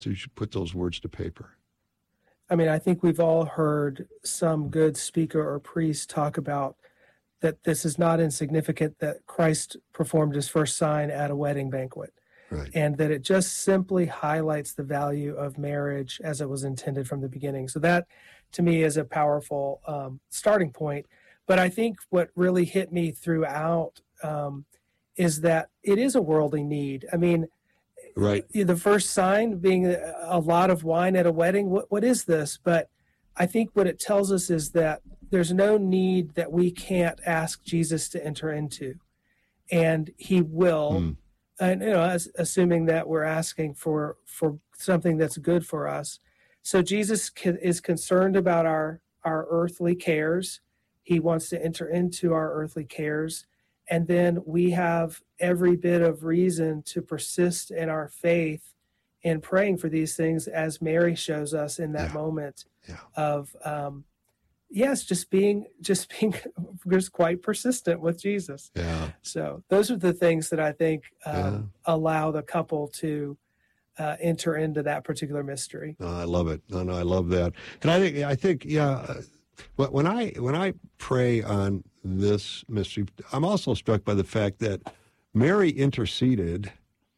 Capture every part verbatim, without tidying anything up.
to put those words to paper. I mean, I think we've all heard some good speaker or priest talk about that this is not insignificant that Christ performed his first sign at a wedding banquet. Right. And that it just simply highlights the value of marriage as it was intended from the beginning. So that, to me, is a powerful um, starting point. But I think what really hit me throughout um, is that it is a worldly need. I mean, right. The first sign being a lot of wine at a wedding, what, what is this? But I think what it tells us is that there's no need that we can't ask Jesus to enter into. And he will. Mm. And, you know, as, assuming that we're asking for, for something that's good for us. So Jesus can, is concerned about our, our earthly cares. He wants to enter into our earthly cares. And then we have every bit of reason to persist in our faith in praying for these things, as Mary shows us in that yeah. moment yeah. of, um, yes, just being just being just quite persistent with Jesus. Yeah. So those are the things that I think um, yeah. allow the couple to uh, enter into that particular mystery. No, I love it. No, no, I love that. And I think I think yeah. When I when I pray on this mystery, I'm also struck by the fact that Mary interceded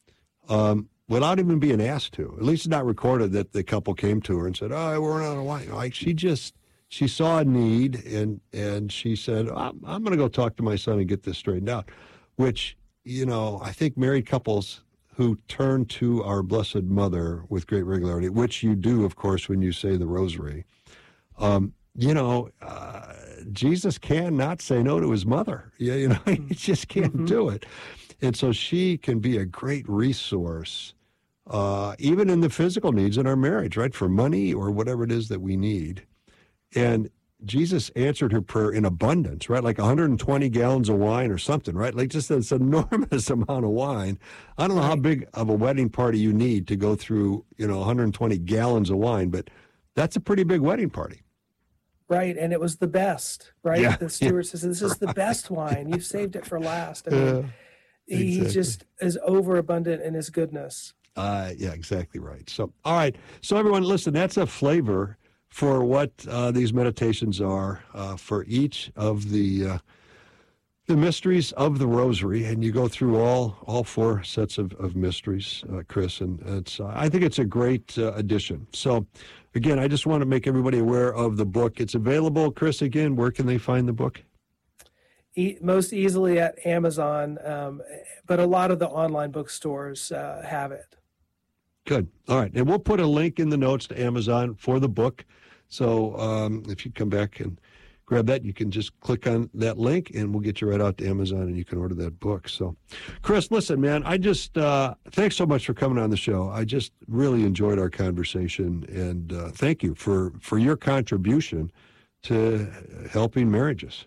um, without even being asked to. At least it's not recorded that the couple came to her and said, "Oh, we're out of wine." Like she just. She saw a need, and and she said, I'm, I'm going to go talk to my son and get this straightened out, which, you know, I think married couples who turn to our Blessed Mother with great regularity, which you do, of course, when you say the rosary, um, you know, uh, Jesus cannot say no to his mother. Yeah, you know, he just can't mm-hmm. do it. And so she can be a great resource, uh, even in the physical needs in our marriage, right, for money or whatever it is that we need. And Jesus answered her prayer in abundance, right? Like one hundred twenty gallons of wine or something, right? Like just this enormous amount of wine. I don't know how big of a wedding party you need to go through, you know, one hundred twenty gallons of wine, but that's a pretty big wedding party. Right, and it was the best, right? Yeah. The steward says, this is right. the best wine. You've saved it for last. I mean, uh, he exactly. just is overabundant in his goodness. Uh, yeah, exactly right. So, all right. So everyone, listen, that's a flavor for what uh, these meditations are uh, for each of the uh, the mysteries of the Rosary, and you go through all all four sets of, of mysteries, uh, Chris, and it's uh, I think it's a great uh, addition. So, again, I just want to make everybody aware of the book. It's available, Chris. Again, where can they find the book? E- most easily at Amazon, um, but a lot of the online bookstores uh, have it. Good. All right, and we'll put a link in the notes to Amazon for the book. So um, if you come back and grab that, you can just click on that link, and we'll get you right out to Amazon, and you can order that book. So, Chris, listen, man, I just, uh, thanks so much for coming on the show. I just really enjoyed our conversation, and uh, thank you for, for your contribution to helping marriages.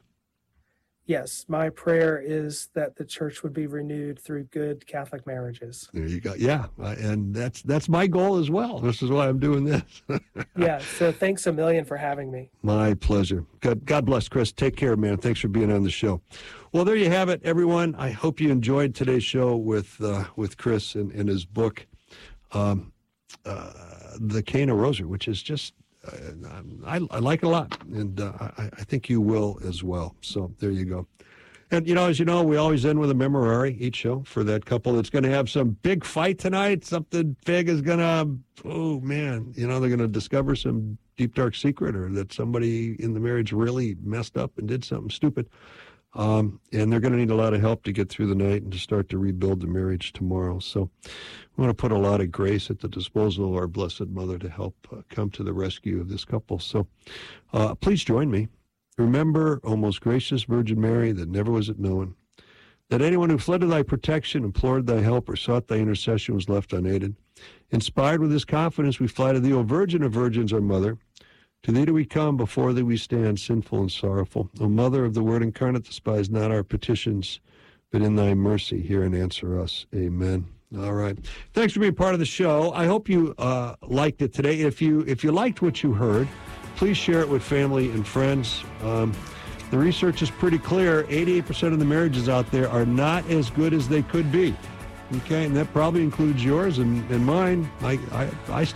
Yes, my prayer is that the church would be renewed through good Catholic marriages. There you go. Yeah, and that's that's my goal as well. This is why I'm doing this. Yeah, so thanks a million for having me. My pleasure. God, God bless, Chris. Take care, man. Thanks for being on the show. Well, there you have it, everyone. I hope you enjoyed today's show with uh, with Chris and, and his book, um, uh, The Cana Rosary, which is just, uh, I, I like it a lot, and uh, I, I think you will as well. So there you go. And, you know, as you know, we always end with a memorare each show for that couple that's going to have some big fight tonight. Something big is going to, oh, man, you know, they're going to discover some deep, dark secret, or that somebody in the marriage really messed up and did something stupid. Um, and they're going to need a lot of help to get through the night and to start to rebuild the marriage tomorrow. So we want to put a lot of grace at the disposal of our Blessed Mother to help uh, come to the rescue of this couple. So uh, please join me. Remember, O most gracious Virgin Mary, that never was it known that anyone who fled to thy protection, implored thy help, or sought thy intercession was left unaided. Inspired with this confidence, we fly to thee, O Virgin of Virgins, our Mother. To thee do we come, before thee we stand, sinful and sorrowful. O Mother of the Word incarnate, despise not our petitions, but in thy mercy hear and answer us. Amen. All right. Thanks for being part of the show. I hope you uh, liked it today. If you if you liked what you heard, please share it with family and friends. Um, the research is pretty clear. eighty-eight percent of the marriages out there are not as good as they could be. Okay, and that probably includes yours and, and mine. I, I, I